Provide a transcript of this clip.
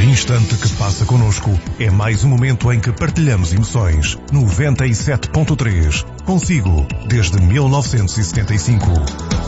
instante que passa connosco é mais um momento em que partilhamos emoções. 97.3. Consigo, desde 1975.